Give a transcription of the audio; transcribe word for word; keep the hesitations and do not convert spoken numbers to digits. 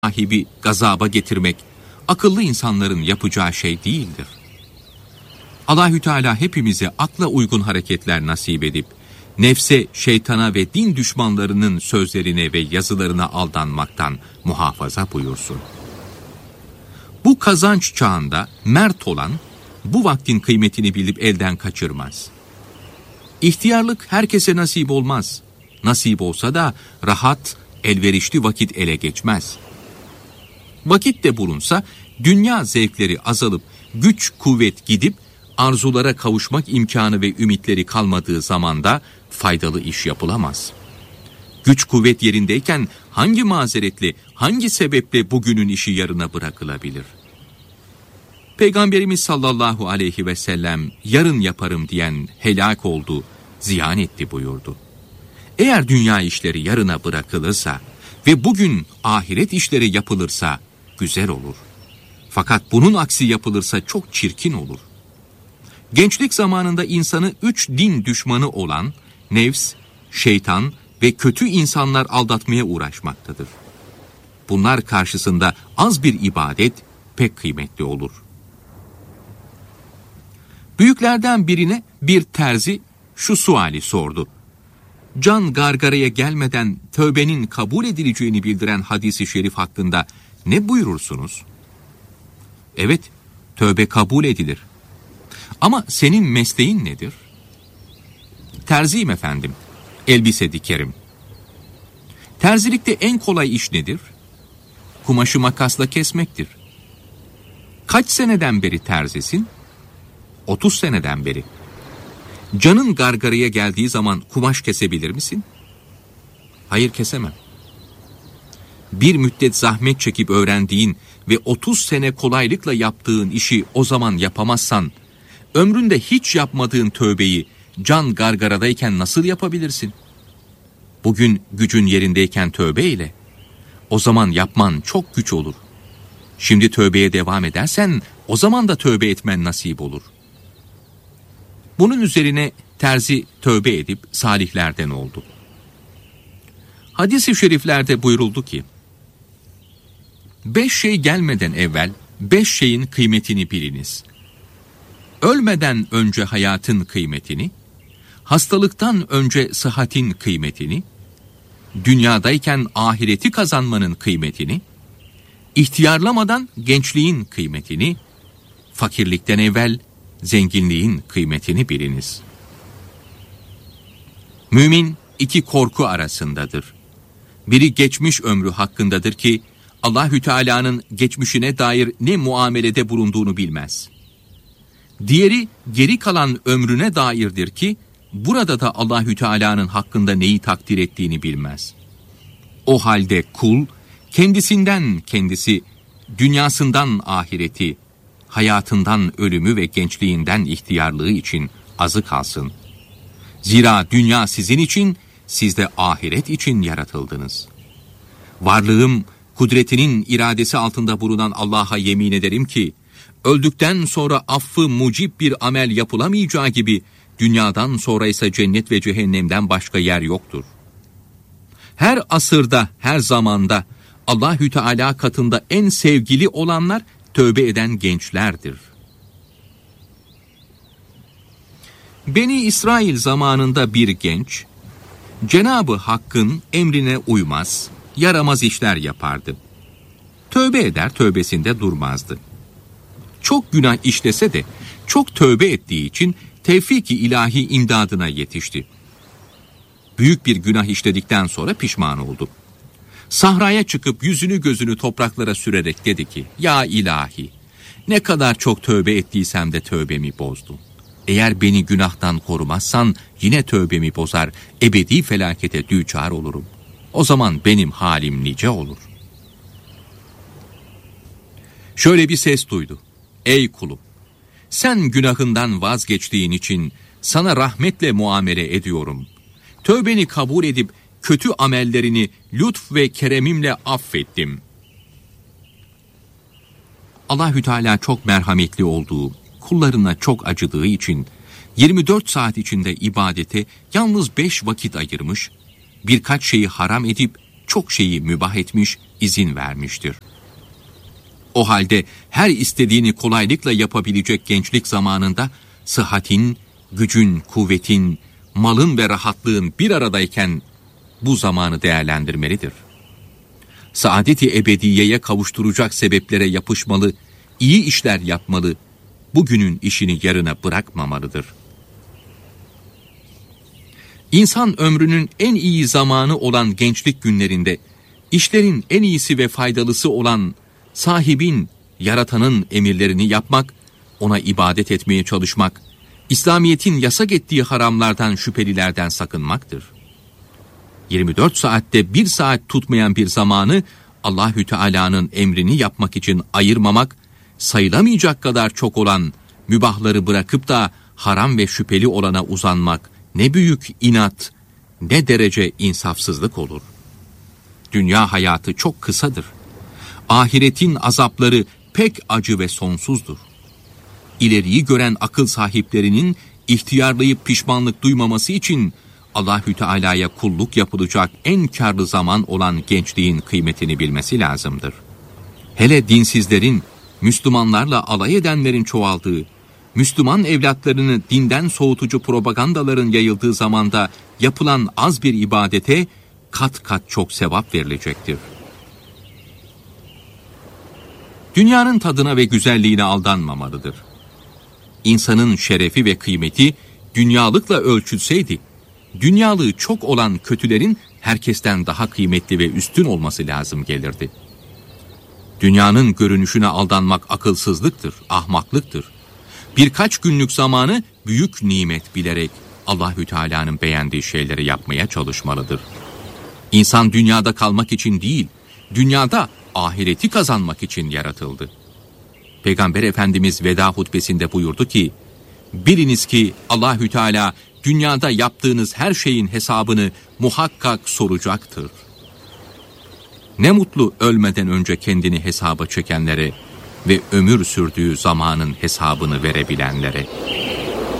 sahibi gazaba getirmek, akıllı insanların yapacağı şey değildir. Allahü Teala hepimize akla uygun hareketler nasip edip, nefse, şeytana ve din düşmanlarının sözlerine ve yazılarına aldanmaktan muhafaza buyursun. Bu kazanç çağında mert olan, bu vaktin kıymetini bilip elden kaçırmaz. İhtiyarlık herkese nasip olmaz. Nasip olsa da rahat, elverişli vakit ele geçmez. Vakit de bulunsa, dünya zevkleri azalıp, güç kuvvet gidip, arzulara kavuşmak imkanı ve ümitleri kalmadığı zamanda faydalı iş yapılamaz. Güç kuvvet yerindeyken hangi mazeretle, hangi sebeple bugünün işi yarına bırakılabilir? Peygamberimiz sallallahu aleyhi ve sellem yarın yaparım diyen helak oldu, ziyan etti buyurdu. Eğer dünya işleri yarına bırakılırsa ve bugün ahiret işleri yapılırsa güzel olur. Fakat bunun aksi yapılırsa çok çirkin olur. Gençlik zamanında insanı üç din düşmanı olan nefs, şeytan ve kötü insanlar aldatmaya uğraşmaktadır. Bunlar karşısında az bir ibadet pek kıymetli olur. Büyüklerden birine bir terzi şu suali sordu. Can gargaraya gelmeden tövbenin kabul edileceğini bildiren hadis-i şerif hakkında ne buyurursunuz? Evet, tövbe kabul edilir. Ama senin mesleğin nedir? Terziyim efendim, elbise dikerim. Terzilikte en kolay iş nedir? Kumaşı makasla kesmektir. Kaç seneden beri terzisin? otuz seneden beri. Canın gargaraya geldiği zaman kumaş kesebilir misin? Hayır, kesemem. Bir müddet zahmet çekip öğrendiğin ve otuz sene kolaylıkla yaptığın işi o zaman yapamazsan, ömründe hiç yapmadığın tövbeyi can gargaradayken nasıl yapabilirsin? Bugün gücün yerindeyken tövbe ile, o zaman yapman çok güç olur. Şimdi tövbeye devam edersen, o zaman da tövbe etmen nasip olur. Bunun üzerine terzi tövbe edip salihlerden oldu. Hadis-i şeriflerde buyuruldu ki, beş şey gelmeden evvel beş şeyin kıymetini biliniz. Ölmeden önce hayatın kıymetini, hastalıktan önce sıhhatin kıymetini, dünyadayken ahireti kazanmanın kıymetini, ihtiyarlamadan gençliğin kıymetini, fakirlikten evvel zenginliğin kıymetini biliniz. Mümin iki korku arasındadır. Biri geçmiş ömrü hakkındadır ki Allahü Teala'nın geçmişine dair ne muamelede bulunduğunu bilmez. Diğeri geri kalan ömrüne dairdir ki burada da Allahü Teala'nın hakkında neyi takdir ettiğini bilmez. O halde kul kendisinden kendisi, dünyasından ahireti, hayatından ölümü ve gençliğinden ihtiyarlığı için azı kalsın. Zira dünya sizin için, siz de ahiret için yaratıldınız. Varlığım, kudretinin iradesi altında bulunan Allah'a yemin ederim ki, öldükten sonra affı mucib bir amel yapılamayacağı gibi, dünyadan sonra ise cennet ve cehennemden başka yer yoktur. Her asırda, her zamanda Allahü Teala katında en sevgili olanlar tövbe eden gençlerdir. Beni İsrail zamanında bir genç, Cenab-ı Hakk'ın emrine uymaz, yaramaz işler yapardı. Tövbe eder, tövbesinde durmazdı. Çok günah işlese de çok tövbe ettiği için tevfik-i ilahi imdadına yetişti. Büyük bir günah işledikten sonra pişman oldu. Sahraya çıkıp yüzünü gözünü topraklara sürerek dedi ki, ya ilahi, ne kadar çok tövbe ettiysem de tövbemi bozdun. Eğer beni günahtan korumazsan yine tövbemi bozar, ebedi felakete düçar olurum. O zaman benim halim nice olur. Şöyle bir ses duydu. Ey kulum, sen günahından vazgeçtiğin için sana rahmetle muamele ediyorum. Tövbeni kabul edip kötü amellerini lütf ve keremimle affettim. Allahü Teala çok merhametli olduğu, kullarına çok acıdığı için yirmi dört saat içinde ibadete yalnız beş vakit ayırmış, birkaç şeyi haram edip çok şeyi mübah etmiş, izin vermiştir. O halde her istediğini kolaylıkla yapabilecek gençlik zamanında sıhhatin, gücün, kuvvetin, malın ve rahatlığın bir aradayken bu zamanı değerlendirmelidir. Saadet-i ebediyeye kavuşturacak sebeplere yapışmalı, iyi işler yapmalı, bugünün işini yarına bırakmamalıdır. İnsan ömrünün en iyi zamanı olan gençlik günlerinde, işlerin en iyisi ve faydalısı olan sahibin, yaratanın emirlerini yapmak, ona ibadet etmeye çalışmak, İslamiyet'in yasak ettiği haramlardan, şüphelilerden sakınmaktır. yirmi dört saatte bir saat tutmayan bir zamanı Allahü Teala'nın emrini yapmak için ayırmamak, sayılamayacak kadar çok olan mübahları bırakıp da haram ve şüpheli olana uzanmak ne büyük inat, ne derece insafsızlık olur. Dünya hayatı çok kısadır. Ahiretin azapları pek acı ve sonsuzdur. İleriyi gören akıl sahiplerinin ihtiyarlayıp pişmanlık duymaması için Allahü Teala'ya kulluk yapılacak en kârlı zaman olan gençliğin kıymetini bilmesi lazımdır. Hele dinsizlerin, Müslümanlarla alay edenlerin çoğaldığı, Müslüman evlatlarını dinden soğutucu propagandaların yayıldığı zamanda yapılan az bir ibadete kat kat çok sevap verilecektir. Dünyanın tadına ve güzelliğine aldanmamalıdır. İnsanın şerefi ve kıymeti dünyalıkla ölçülseydi, dünyalığı çok olan kötülerin herkesten daha kıymetli ve üstün olması lazım gelirdi. Dünyanın görünüşüne aldanmak akılsızlıktır, ahmaklıktır. Birkaç günlük zamanı büyük nimet bilerek Allahü Teala'nın beğendiği şeyleri yapmaya çalışmalıdır. İnsan dünyada kalmak için değil, dünyada ahireti kazanmak için yaratıldı. Peygamber Efendimiz veda hutbesinde buyurdu ki, biliniz ki Allahü Teala dünyada yaptığınız her şeyin hesabını muhakkak soracaktır. Ne mutlu ölmeden önce kendini hesaba çekenlere ve ömür sürdüğü zamanın hesabını verebilenlere.